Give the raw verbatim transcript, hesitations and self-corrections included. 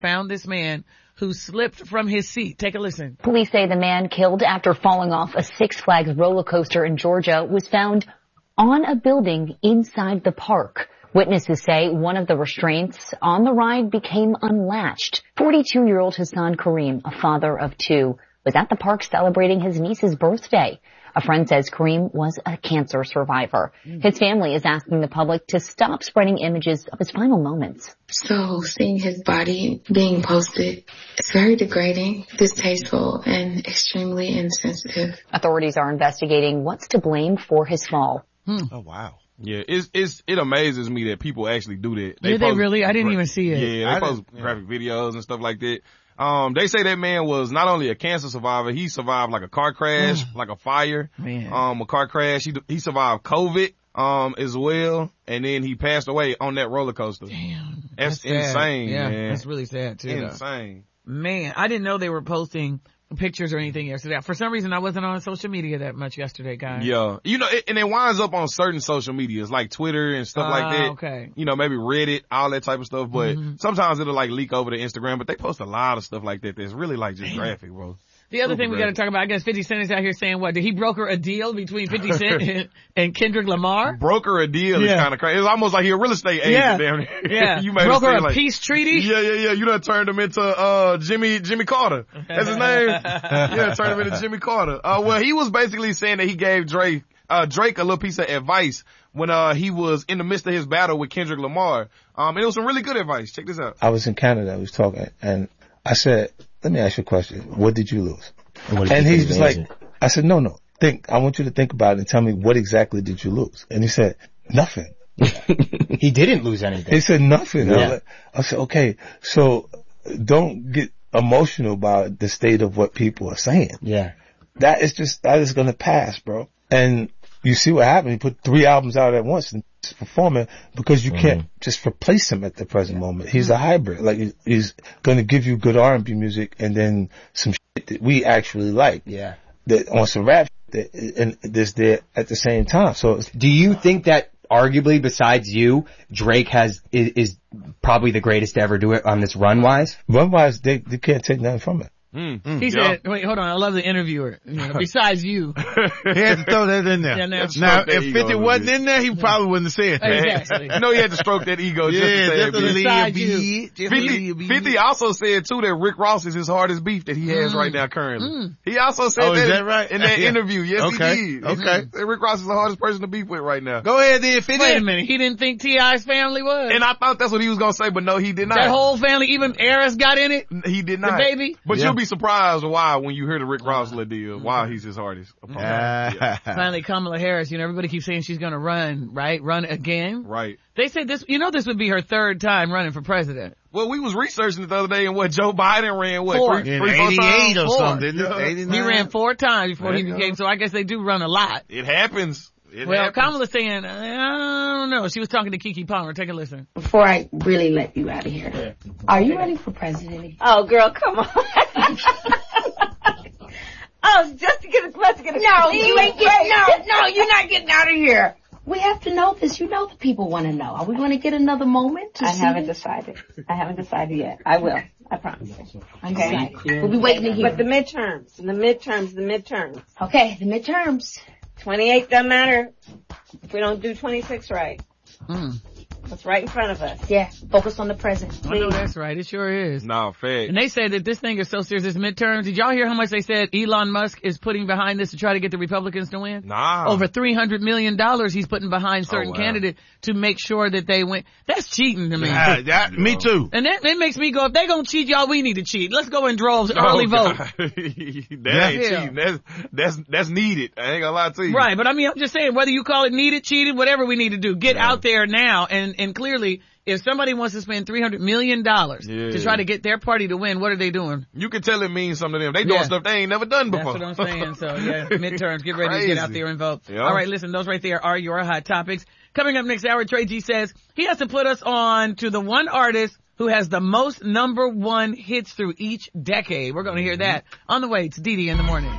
found this man who slipped from his seat. Take a listen. Police say the man killed after falling off a Six Flags roller coaster in Georgia was found on a building inside the park. Witnesses say one of the restraints on the ride became unlatched. forty-two-year-old Hassan Kareem, a father of two, was at the park celebrating his niece's birthday. A friend says Kareem was a cancer survivor. His family is asking the public to stop spreading images of his final moments. So seeing his body being posted, it's very degrading, distasteful, and extremely insensitive. Authorities are investigating what's to blame for his fall. Hmm. Oh, wow. Yeah, it's, it's, it amazes me that people actually do that. They Did they really? I didn't gra- even see it. Yeah, they I post graphic yeah. videos and stuff like that. Um, they say that man was not only a cancer survivor, he survived like a car crash, like a fire, man. um, a car crash. He, he survived COVID, um, as well. And then he passed away on that roller coaster. Damn. That's, that's insane, yeah, man. That's really sad too. Insane. Though. Man, I didn't know they were posting pictures or anything yesterday. For some reason, I wasn't on social media that much yesterday, guys. Yeah. You know, it, and it winds up on certain social medias like Twitter and stuff uh, like that. Okay. You know, maybe Reddit, all that type of stuff. But mm-hmm. sometimes it'll like leak over to Instagram, but they post a lot of stuff like that that's really like just graphic, bro. The other Super thing we got to talk about, I guess fifty Cent is out here saying what? Did he broker a deal between fifty Cent and, and Kendrick Lamar? Broker a deal yeah. is kind of crazy. It's almost like he a real estate agent. Yeah. Damn. Yeah. You made broker a like, peace treaty? Yeah, yeah, yeah. You done turned him into, uh, Jimmy, Jimmy Carter. That's his name. Yeah, turned him into Jimmy Carter. Uh, well, he was basically saying that he gave Drake, uh, Drake a little piece of advice when, uh, he was in the midst of his battle with Kendrick Lamar. Um, and it was some really good advice. Check this out. I was in Canada. I was talking and I said, let me ask you a question. What did you lose? And, and he's just like, I said, no, no, think, I want you to think about it and tell me what exactly did you lose? And he said, nothing. He didn't lose anything. He said nothing. Yeah. I, was like, I said, okay, so don't get emotional about the state of what people are saying. Yeah. That is just, that is going to pass, bro. And you see what happened. He put three albums out at once and performing because you mm-hmm. can't just replace him at the present moment. He's a hybrid. Like he's going to give you good R and B music and then some shit that we actually like. Yeah. That on some rap that, and this there at the same time. So do you think that arguably besides you, Drake has, is, is probably the greatest to ever do it on this run wise? Run wise, they, they can't take nothing from it. Mm, he mm, said, yeah. wait, hold on, I love the interviewer. You know, besides you. He had to throw that in there. Yeah, now, now if fifty wasn't in there, he probably wouldn't have said that. Exactly. You know he had to stroke that ego just yeah, to say just it. Besides you. fifty, fifty also said too that Rick Ross is his hardest beef that he has mm. right now currently. Mm. He also said oh, that, is that right? in that yeah. interview. Yes, okay. he did. Okay. He, Rick Ross is the hardest person to beef with right now. Go ahead then, fifty. Wait a minute, he didn't think T I's family was. And I thought that's what he was gonna say, but no, he did not. That whole family, even Eris got in it? He did not. The baby? But yeah. you'll be surprised why when you hear the Rick Ross little deal, why he's his hardest. Yeah. Finally, Kamala Harris, you know, everybody keeps saying she's gonna run, right? Run again. Right. They said this, you know, this would be her third time running for president. Well, we was researching it the other day and what Joe Biden ran, what, four. three, in three, four eighty-eight times? or Four. something. Yeah. He ran four times before there he became, so I guess they do run a lot. It happens. It well, happens. Kamala's saying, I don't know. She was talking to Keke Palmer. Take a listen. Before I really let you out of here, yeah. Are you ready for president? Oh, girl, come on. Oh, just to get a let's get a No, you ain't getting no, no, you're not getting out of here. We have to know this. You know the people want to know. Are we going to get another moment to I see haven't this? decided. I haven't decided yet. I will. I promise. Okay. We'll be waiting to hear. But the midterms, the midterms, the midterms. Okay, the midterms. twenty-eight doesn't matter if we don't do twenty-six right. Mm. What's right in front of us. Yeah, focus on the present. I know that's right. It sure is. No, fact. And they say that this thing is so serious, this midterms. Did y'all hear how much they said Elon Musk is putting behind this to try to get the Republicans to win? Nah. Over three hundred million dollars he's putting behind certain oh, wow. candidates to make sure that they win. That's cheating to me. Uh, that, me too. And that, that makes me go, if they gonna cheat, y'all, we need to cheat. Let's go in droves, Oh, early vote. that Yeah. ain't cheating. That's, that's, that's needed. I ain't gonna lie to you. Right, but I mean, I'm just saying, whether you call it needed, cheated, whatever we need to do, get Yeah. out there now and, and clearly, if somebody wants to spend three hundred million dollars Yeah. to try to get their party to win, what are they doing? You can tell it means something to them. They doing Yeah. stuff they ain't never done before. That's what I'm saying. So yeah, midterms, get ready to get out Crazy. there and vote. Yeah. All right, listen, those right there are your hot topics. Coming up next hour, Trey G says he has to put us on to the one artist who has the most number one hits through each decade. We're going to hear that on the way. It's Dee Dee in the morning.